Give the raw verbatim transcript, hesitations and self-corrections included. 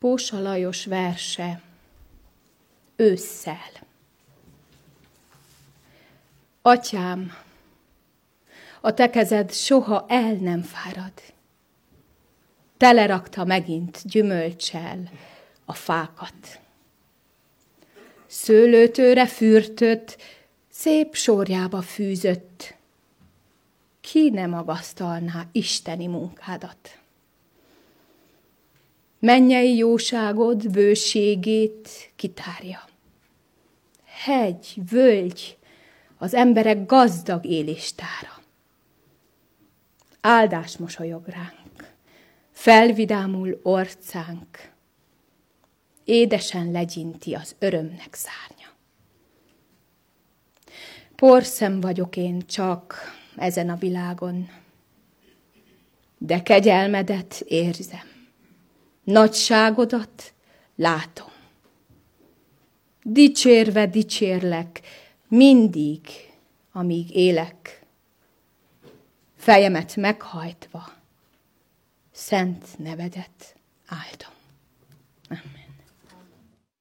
Kósa Lajos verse ősszel. Atyám, a te kezed soha el nem fárad. Telerakta megint gyümölccsel a fákat. Szőlőtőre fürtött, szép sorjába fűzött. Ki ne magasztalná isteni munkádat? Mennyei jóságod bőségét kitárja. Hegy, völgy, az emberek gazdag éléstára. Áldás mosolyog ránk, felvidámul orcánk, édesen legyinti az örömnek szárnya. Porszem vagyok én csak ezen a világon, de kegyelmedet érzem, nagyságodat látom. Dicsérve dicsérlek mindig, amíg élek, fejemet meghajtva szent nevedet áldom. Amen.